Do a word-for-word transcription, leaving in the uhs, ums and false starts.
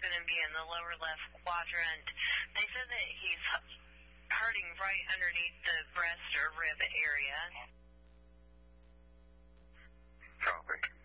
going to be in the lower left quadrant. They said that he's hurting right underneath the breast or rib area. Copy.